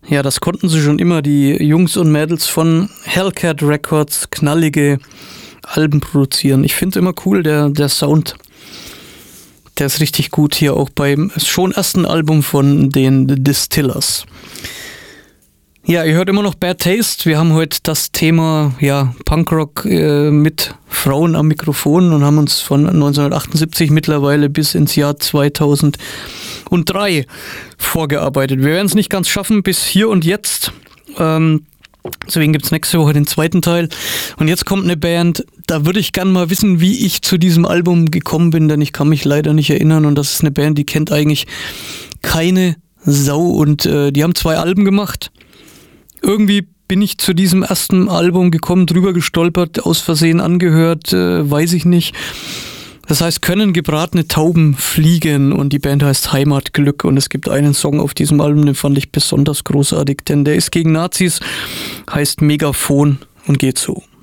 Ja, das konnten sie schon immer, die Jungs und Mädels von Hellcat Records, knallige Alben produzieren. Ich finde immer cool, der Sound, der ist richtig gut hier auch beim schon ersten Album von den The Distillers. Ja, ihr hört immer noch Bad Taste. Wir haben heute das Thema Punkrock mit Frauen am Mikrofon und haben uns von 1978 mittlerweile bis ins Jahr 2003 vorgearbeitet. Wir werden es nicht ganz schaffen bis hier und jetzt. Deswegen gibt es nächste Woche den zweiten Teil. Und jetzt kommt eine Band, da würde ich gern mal wissen, wie ich zu diesem Album gekommen bin, denn ich kann mich leider nicht erinnern. Und das ist eine Band, die kennt eigentlich keine Sau. Und die haben 2 Alben gemacht. Irgendwie bin ich zu diesem ersten Album gekommen, drüber gestolpert, aus Versehen angehört, weiß ich nicht. Das heißt, können gebratene Tauben fliegen, und die Band heißt Heimatglück, und es gibt einen Song auf diesem Album, den fand ich besonders großartig, denn der ist gegen Nazis, heißt Megafon und geht so.